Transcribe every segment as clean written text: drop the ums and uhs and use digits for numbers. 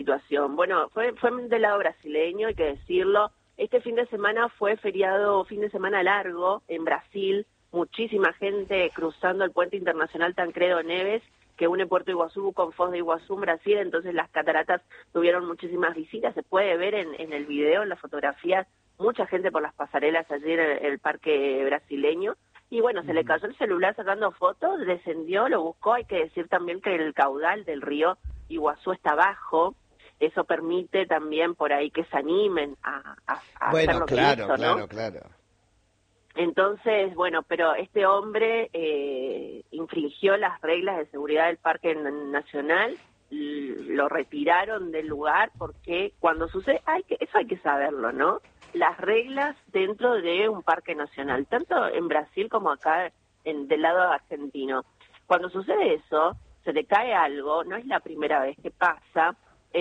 situación. Bueno, fue del lado brasileño, hay que decirlo. Este fin de semana fue feriado, fin de semana largo en Brasil, muchísima gente cruzando el puente internacional Tancredo Neves, que une Puerto Iguazú con Foz de Iguazú en Brasil, entonces las cataratas tuvieron muchísimas visitas, se puede ver en el video, en las fotografías, mucha gente por las pasarelas allí en el parque brasileño, y bueno, se le cayó el celular sacando fotos, descendió, lo buscó, hay que decir también que el caudal del río Iguazú está bajo, eso permite también por ahí que se animen a hacer lo que hizo, ¿no? Claro. Entonces, bueno, pero este hombre infringió las reglas de seguridad del Parque Nacional, lo retiraron del lugar porque cuando sucede, eso hay que saberlo, ¿no? Las reglas dentro de un parque nacional, tanto en Brasil como acá del lado argentino. Cuando sucede eso, se le cae algo, no es la primera vez que pasa,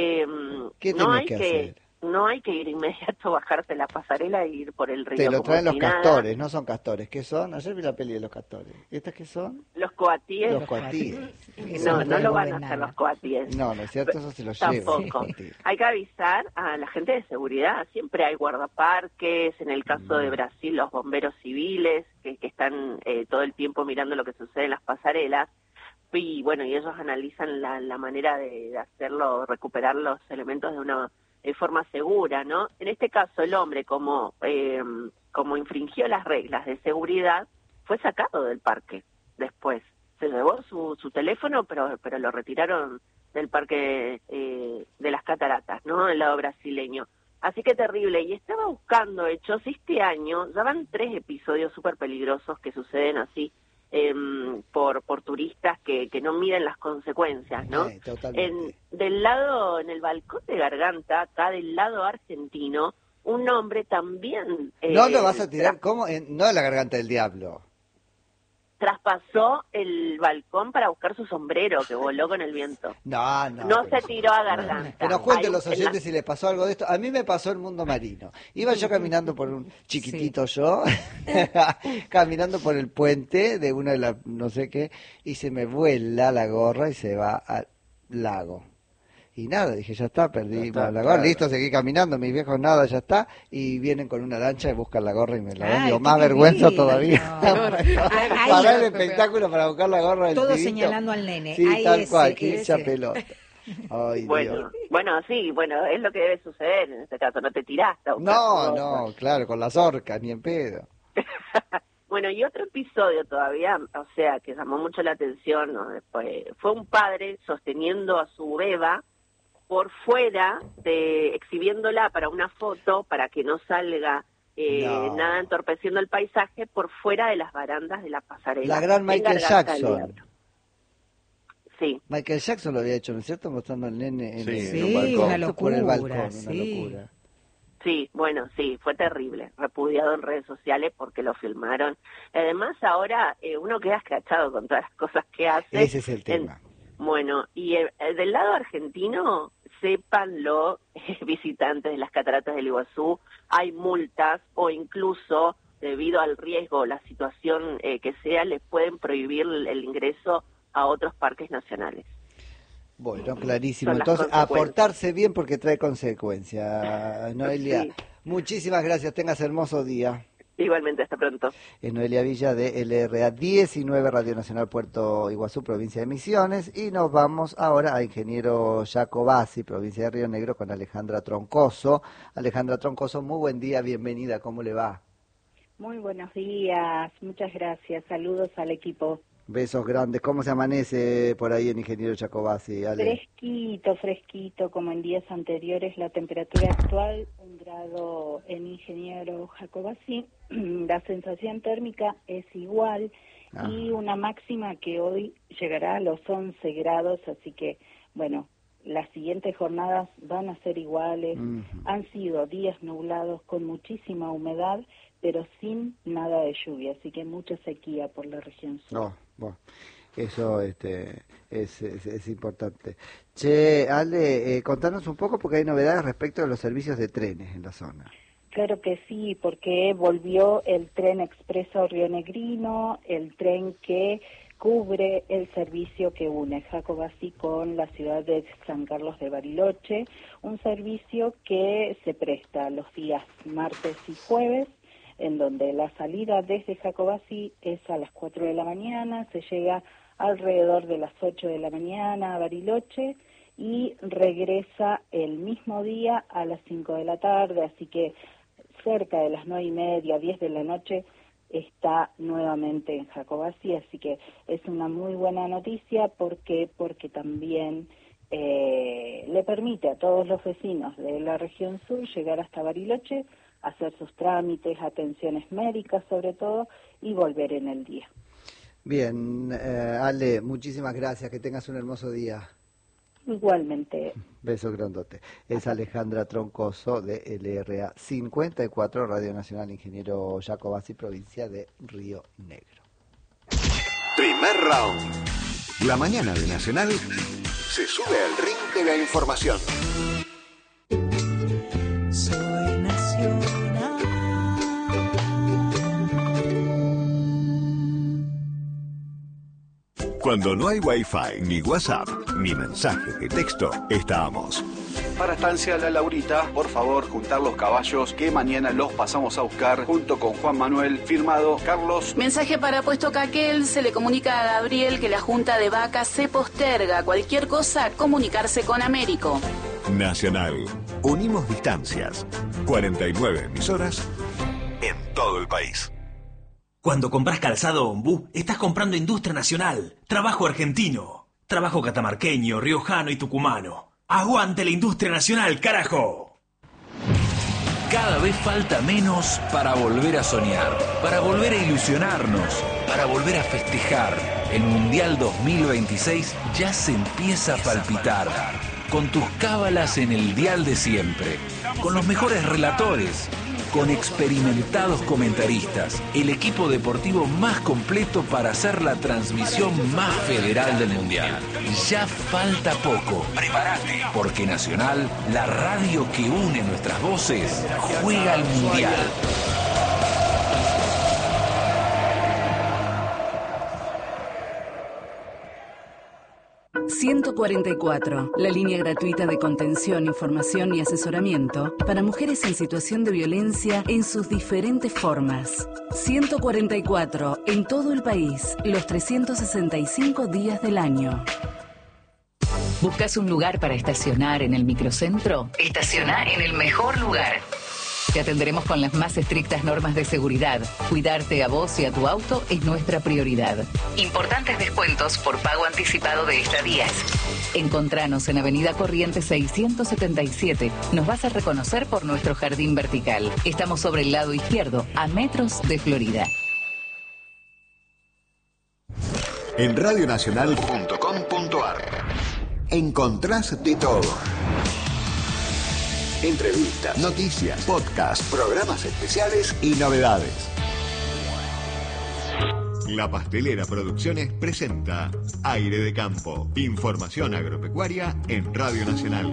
¿Qué tenés que hacer? No hay que ir inmediato, bajarse la pasarela e ir por el río. Te lo traen los castores, nada. No son castores. ¿Qué son? Ayer vi la peli de los castores. ¿Estas qué son? Los coatíes. Los coatíes. No lo van a hacer los coatíes. No es cierto, eso se lo tampoco. Hay que avisar a la gente de seguridad. Siempre hay guardaparques, en el caso de Brasil, los bomberos civiles, que están todo el tiempo mirando lo que sucede en las pasarelas. Y bueno, y ellos analizan la manera de hacerlo, recuperar los elementos de una forma segura, ¿no? En este caso, el hombre, como infringió las reglas de seguridad, fue sacado del parque después. Se llevó su teléfono, pero lo retiraron del parque de las cataratas, ¿no? Del lado brasileño. Así que terrible. Y estaba buscando hechos este año, ya van 3 episodios súper peligrosos que suceden así, por turistas que no miden las consecuencias, ¿no? Del lado, en el balcón de Garganta, acá del lado argentino, un hombre también... ¿No lo vas a tirar? ¿Cómo? No de la Garganta del Diablo. Traspasó el balcón para buscar su sombrero, que voló con el viento. No se tiró a Garganta. Que nos cuenten los oyentes si les pasó algo de esto. A mí me pasó el mundo marino. Iba yo caminando por un chiquitito caminando por el puente de una de las no sé qué, y se me vuela la gorra y se va al lago. Y nada, dije, ya está, perdí la gorra, listo, seguí caminando, mis viejos nada, ya está, y vienen con una lancha y buscan la gorra y me la dan, digo, más vergüenza todavía. Parar el espectáculo para buscar la gorra del todo pibito. Señalando al nene. Sí, tal cual, que hincha pelota. Ay, bueno, es lo que debe suceder en este caso, no te tiraste. No, claro, con las orcas, ni en pedo. Bueno, y otro episodio todavía, o sea, que llamó mucho la atención, ¿no? Fue un padre sosteniendo a su beba por fuera, exhibiéndola para una foto, para que no salga nada entorpeciendo el paisaje, por fuera de las barandas de la pasarela. La gran Michael Jackson. Sí. Michael Jackson lo había hecho, ¿no es cierto? Mostrando al nene en el balcón. Una locura, por el balcón, una locura. Sí, bueno, sí, fue terrible, repudiado en redes sociales porque lo filmaron. Además, ahora uno queda escrachado con todas las cosas que hace. Ese es el tema. Bueno, y del lado argentino, sépanlo, visitantes de las cataratas del Iguazú, hay multas o incluso, debido al riesgo o la situación que sea, les pueden prohibir el ingreso a otros parques nacionales. Bueno, clarísimo. Entonces, aportarse bien porque trae consecuencias. Noelia, muchísimas gracias. Tengas hermoso día. Igualmente, hasta pronto. Es Noelia Villa de LRA 19, Radio Nacional Puerto Iguazú, provincia de Misiones. Y nos vamos ahora a Ingeniero Jacobasi, provincia de Río Negro, con Alejandra Troncoso. Alejandra Troncoso, muy buen día, bienvenida. ¿Cómo le va? Muy buenos días, muchas gracias. Saludos al equipo. Besos grandes. ¿Cómo se amanece por ahí en Ingeniero Jacobasi, Ale? Fresquito, como en días anteriores. La temperatura actual, 1 grado en Ingeniero Jacobasi. La sensación térmica es igual y una máxima que hoy llegará a los 11 grados, así que, bueno, las siguientes jornadas van a ser iguales. Han sido días nublados con muchísima humedad, pero sin nada de lluvia, así que mucha sequía por la región sur. Bueno, eso es importante. Che, Ale, contanos un poco porque hay novedades respecto a los servicios de trenes en la zona. Claro que sí, porque volvió el tren expreso rionegrino, el tren que cubre el servicio que une Jacobací con la ciudad de San Carlos de Bariloche, un servicio que se presta los días martes y jueves, en donde la salida desde Jacobací es a las 4 de la mañana, se llega alrededor de las 8 de la mañana a Bariloche y regresa el mismo día a las 5 de la tarde, así que cerca de las 9:30, 10 de la noche está nuevamente en Jacobací, así que es una muy buena noticia porque también le permite a todos los vecinos de la región sur llegar hasta Bariloche, hacer sus trámites, atenciones médicas sobre todo, y volver en el día. Bien, Ale, muchísimas gracias, que tengas un hermoso día. Igualmente. Beso grandote. Es Alejandra Troncoso de LRA 54, Radio Nacional, ingeniero Jacobací, provincia de Río Negro. Primer round. La mañana de Nacional se sube al ring de la información. Soy nacional. Cuando no hay Wi-Fi, ni WhatsApp, ni mensajes de texto, estábamos. Para Estancia La Laurita, por favor, juntar los caballos que mañana los pasamos a buscar junto con Juan Manuel, firmado Carlos. Mensaje para Puesto Caquel, se le comunica a Gabriel que la junta de vacas se posterga. Cualquier cosa, comunicarse con Américo. Nacional. Unimos distancias. 49 emisoras en todo el país. Cuando compras calzado Ombú, estás comprando industria nacional, trabajo argentino, trabajo catamarqueño, riojano y tucumano. ¡Aguante la industria nacional, carajo! Cada vez falta menos para volver a soñar, para volver a ilusionarnos, para volver a festejar. El Mundial 2026 ya se empieza a palpitar. Con tus cábalas en el dial de siempre, con los mejores relatores, con experimentados comentaristas, el equipo deportivo más completo para hacer la transmisión más federal del Mundial. Ya falta poco. Prepárate, porque Nacional, la radio que une nuestras voces, juega al Mundial. ...144... la línea gratuita de contención, información y asesoramiento... para mujeres en situación de violencia en sus diferentes formas. 144... en todo el país... los 365 días del año. ¿Buscas un lugar para estacionar en el microcentro? Estaciona en el mejor lugar. Te atenderemos con las más estrictas normas de seguridad. Cuidarte a vos y a tu auto es nuestra prioridad. Importantes descuentos por pago anticipado de estadías. Encontranos en Avenida Corrientes 677. Nos vas a reconocer por nuestro jardín vertical. Estamos sobre el lado izquierdo, a metros de Florida. En radionacional.com.ar encontrás de todo. Entrevistas, noticias, podcasts, programas especiales y novedades. La Pastelera Producciones presenta Aire de Campo. Información agropecuaria en Radio Nacional.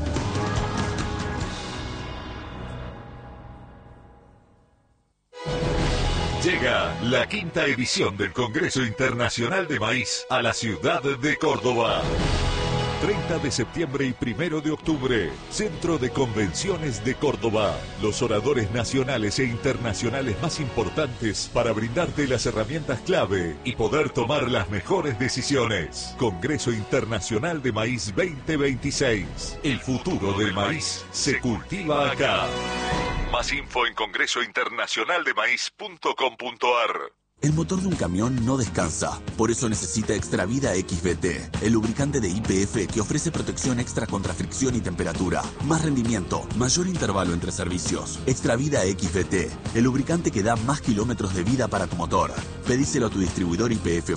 Llega la 5ª edición del Congreso Internacional de Maíz a la ciudad de Córdoba. 30 de septiembre y 1 de octubre, Centro de Convenciones de Córdoba. Los oradores nacionales e internacionales más importantes para brindarte las herramientas clave y poder tomar las mejores decisiones. Congreso Internacional de Maíz 2026. El futuro del maíz se cultiva acá. Más info en congresointernacionaldemaíz.com.ar. El motor de un camión no descansa, por eso necesita Extravida XBT, el lubricante de YPF que ofrece protección extra contra fricción y temperatura, más rendimiento, mayor intervalo entre servicios. Extravida XBT, el lubricante que da más kilómetros de vida para tu motor. Pedíselo a tu distribuidor YPF